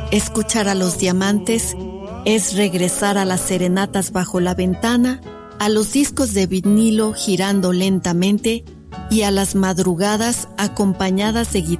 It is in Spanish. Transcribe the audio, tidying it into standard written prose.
Escuchar a los diamantes es regresar a las serenatas bajo la ventana, a los discos de vinilo girando lentamente y a las madrugadas acompañadas de guitarras